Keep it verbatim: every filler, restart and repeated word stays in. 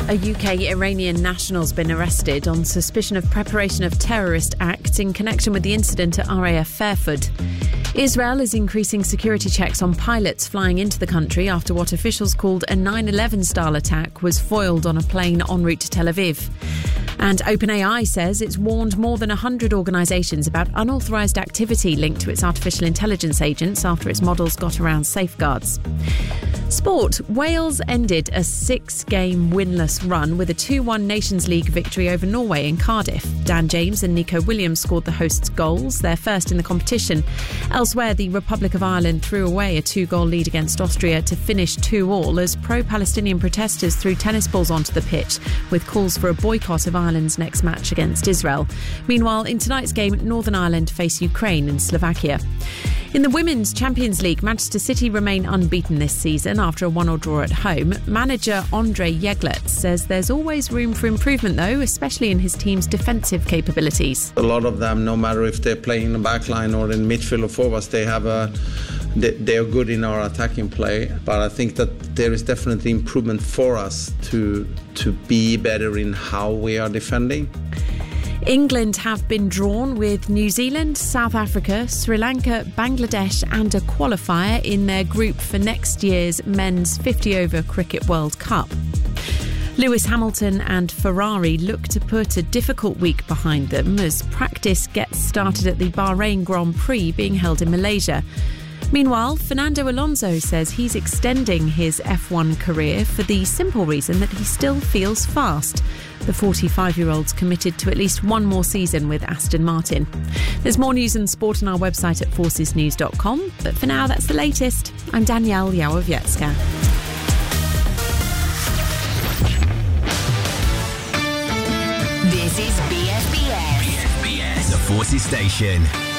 A U K Iranian national's been arrested on suspicion of preparation of terrorist acts in connection with the incident at R A F Fairford. Israel is increasing security checks on pilots flying into the country after what officials called a nine eleven style attack was foiled on a plane en route to Tel Aviv. And OpenAI says it's warned more than one hundred organisations about unauthorised activity linked to its artificial intelligence agents after its models got around safeguards. Sport. Wales ended a six-game winless run with a two one Nations League victory over Norway in Cardiff. Dan James and Nico Williams scored the hosts' goals, their first in the competition. Elsewhere, the Republic of Ireland threw away a two-goal lead against Austria to finish two all as pro-Palestinian protesters threw tennis balls onto the pitch with calls for a boycott of Ireland's next match against Israel. Meanwhile, in tonight's game, Northern Ireland face Ukraine and Slovakia. In the Women's Champions League, Manchester City remain unbeaten this season after a one all draw at home. Manager Andre Jeglet says there's always room for improvement, though, especially in his team's defensive capabilities. A lot of them, no matter if they're playing in the back line or in midfield or forwards, they have a they, they are good in our attacking play. But I think that there is definitely improvement for us to to be better in how we are defending. England have been drawn with New Zealand, South Africa, Sri Lanka, Bangladesh and a qualifier in their group for next year's Men's fifty over Cricket World Cup. Lewis Hamilton and Ferrari look to put a difficult week behind them as practice gets started at the Bahrain Grand Prix being held in Malaysia. Meanwhile, Fernando Alonso says he's extending his F one career for the simple reason that he still feels fast. The forty-five-year-old's committed to at least one more season with Aston Martin. There's more news and sport on our website at forces news dot com, but for now, that's the latest. I'm Danielle Yałowiecka. This is B F B S. B F B S, the Forces Station.